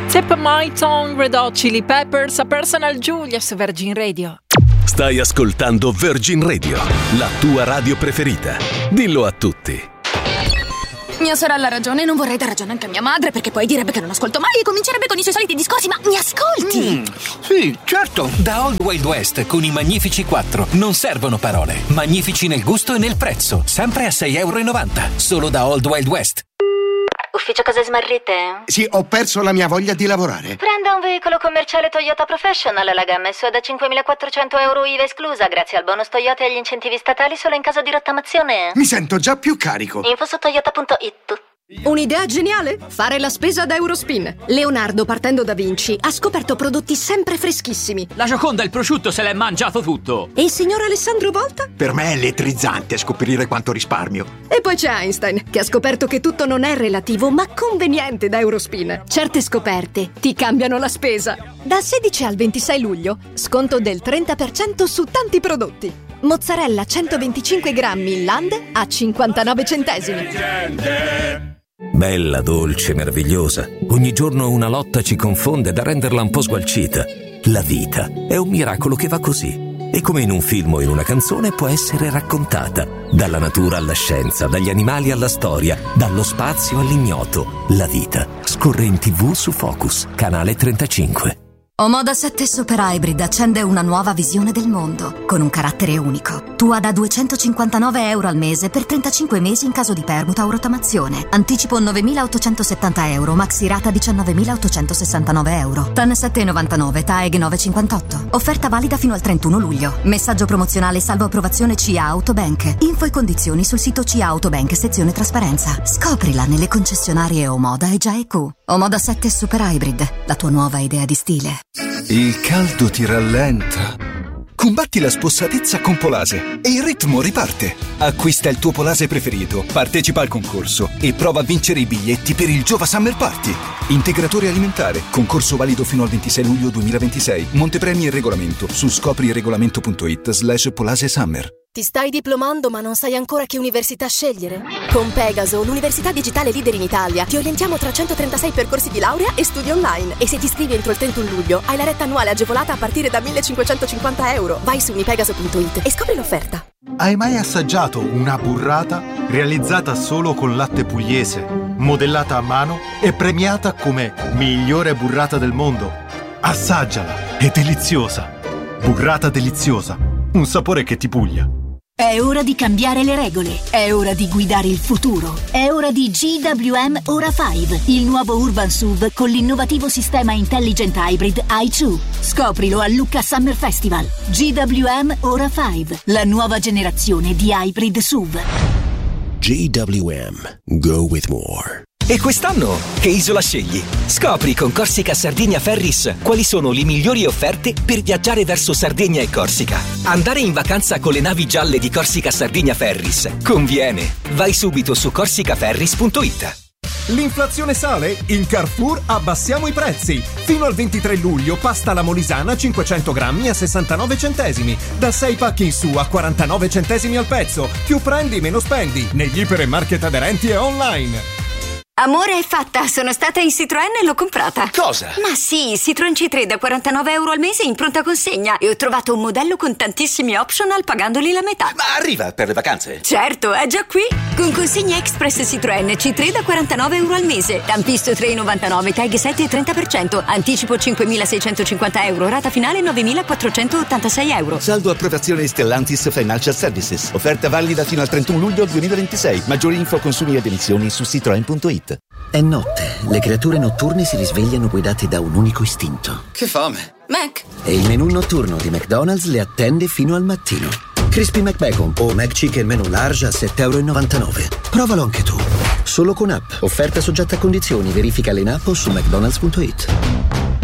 Tip My Tongue, Red Hot Chili Peppers, a Personal Giulia su Virgin Radio. Stai ascoltando Virgin Radio, la tua radio preferita. Dillo a tutti. Mia sorella ha ragione, non vorrei dar ragione anche a mia madre, perché poi direbbe che non ascolto mai e comincerebbe con i suoi soliti discorsi, ma mi ascolti? Sì, certo. Da Old Wild West con i Magnifici 4 non servono parole. Magnifici nel gusto e nel prezzo, sempre a €6,90. Solo da Old Wild West. Ufficio cose smarrite? Sì, ho perso la mia voglia di lavorare. Prenda un veicolo commerciale Toyota Professional, la gamma è da €5.400 IVA esclusa, grazie al bonus Toyota e agli incentivi statali solo in caso di rottamazione. Mi sento già più carico. Info su toyota.it. Un'idea geniale? Fare la spesa ad Eurospin. Leonardo, partendo da Vinci, ha scoperto prodotti sempre freschissimi. La Gioconda, il prosciutto, se l'è mangiato tutto. E il signor Alessandro Volta? Per me è elettrizzante scoprire quanto risparmio. E poi c'è Einstein, che ha scoperto che tutto non è relativo, ma conveniente da Eurospin. Certe scoperte ti cambiano la spesa. Dal 16 al 26 luglio, sconto del 30% su tanti prodotti. Mozzarella 125 grammi in Land a 59 centesimi. Bella, dolce, meravigliosa. Ogni giorno una lotta ci confonde da renderla un po' sgualcita. La vita è un miracolo che va così. E come in un film o in una canzone può essere raccontata. Dalla natura alla scienza, dagli animali alla storia, dallo spazio all'ignoto. La vita scorre in TV su Focus, canale 35. Omoda 7 Super Hybrid accende una nuova visione del mondo, con un carattere unico. Tua da €259 al mese per 35 mesi in caso di permuta o rottamazione. Anticipo €9.870, maxi rata €19.869. TAN 7,99, TAEG 9,58. Offerta valida fino al 31 luglio. Messaggio promozionale salvo approvazione CIA Autobank. Info e condizioni sul sito CIA Autobank, sezione trasparenza. Scoprila nelle concessionarie Omoda e Gia EQ. Omoda 7 Super Hybrid, la tua nuova idea di stile. Il caldo ti rallenta. Combatti la spossatezza con Polase e il ritmo riparte. Acquista il tuo Polase preferito, partecipa al concorso e prova a vincere i biglietti per il Giova Summer Party. Integratore alimentare, concorso valido fino al 26 luglio 2026. Montepremi e regolamento su scopriregolamento.it/Polase Summer. Ti stai diplomando ma non sai ancora che università scegliere? Con Pegaso, l'università digitale leader in Italia, ti orientiamo tra 136 percorsi di laurea e studi online. E se ti iscrivi entro il 31 luglio, hai la retta annuale agevolata a partire da €1.550. Vai su unipegaso.it e scopri l'offerta. Hai mai assaggiato una burrata realizzata solo con latte pugliese, modellata a mano e premiata come migliore burrata del mondo? Assaggiala, è deliziosa. Burrata deliziosa, un sapore che ti puglia. È ora di cambiare le regole, è ora di guidare il futuro, è ora di GWM Ora 5, il nuovo Urban SUV con l'innovativo sistema Intelligent Hybrid i2. Scoprilo al Lucca Summer Festival. GWM Ora 5, la nuova generazione di hybrid SUV. GWM, go with more. E quest'anno che isola scegli? Scopri con Corsica Sardinia Ferris quali sono le migliori offerte per viaggiare verso Sardegna e Corsica. Andare in vacanza con le navi gialle di Corsica Sardinia Ferris conviene. Vai subito su corsicaferris.it. L'inflazione sale? In Carrefour abbassiamo i prezzi. Fino al 23 luglio pasta alla molisana 500 grammi a 69 centesimi. Da 6 pacchi in su a 49 centesimi al pezzo. Più prendi, meno spendi. Negli iper e market aderenti e online. Amore, è fatta. Sono stata in Citroën e l'ho comprata. Cosa? Ma sì, Citroën C3 da €49 al mese in pronta consegna. E ho trovato un modello con tantissimi optional pagandoli la metà. Ma arriva per le vacanze? Certo, è già qui. Con consegna express Citroën C3 da €49 al mese. Tampisto 3,99, tag 7 e 30%. Anticipo €5.650. Rata finale €9.486. Saldo approvazione Stellantis Financial Services. Offerta valida fino al 31 luglio 2026. Maggiori info, consumi ed emissioni su citroen.it. È notte, le creature notturne si risvegliano guidate da un unico istinto. Che fame! Mac! E il menù notturno di McDonald's le attende fino al mattino. Crispy McBacon o McChicken Menu Large a €7,99. Provalo anche tu. Solo con app. Offerta soggetta a condizioni. Verifica in app o su mcdonalds.it.